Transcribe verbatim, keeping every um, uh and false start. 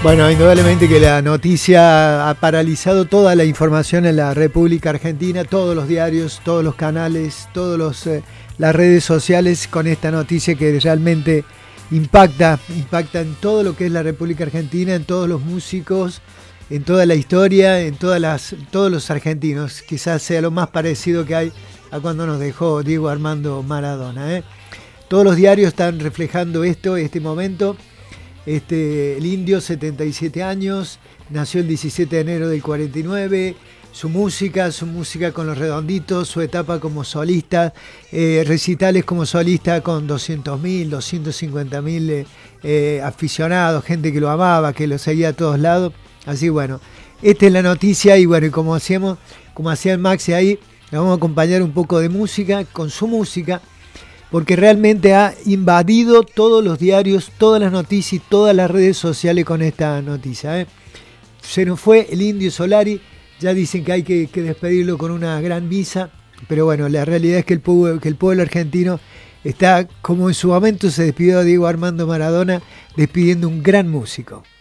Bueno, indudablemente que la noticia ha paralizado toda la información en la República Argentina, todos los diarios, todos los canales, todas los, eh, las redes sociales con esta noticia que realmente impacta, impacta en todo lo que es la República Argentina, en todos los músicos, en toda la historia, en todas las, todos los argentinos. Quizás sea lo más parecido que hay a cuando nos dejó Diego Armando Maradona, ¿eh? Todos los diarios están reflejando esto, este momento. Este, el Indio, setenta y siete años, nació el diecisiete de enero del cuarenta y nueve, su música, su música con Los Redonditos, su etapa como solista, eh, recitales como solista con doscientos mil, doscientos cincuenta mil eh, eh, aficionados, gente que lo amaba, que lo seguía a todos lados. Así bueno, esta es la noticia y bueno, y como hacíamos, como hacía el Maxi ahí, le vamos a acompañar un poco de música, con su música, porque realmente ha invadido todos los diarios, todas las noticias y todas las redes sociales con esta noticia, ¿eh? Se nos fue el Indio Solari, ya dicen que hay que, que despedirlo con una gran misa, pero bueno, la realidad es que el pueblo, que el pueblo argentino está, como en su momento se despidió a Diego Armando Maradona, despidiendo un gran músico.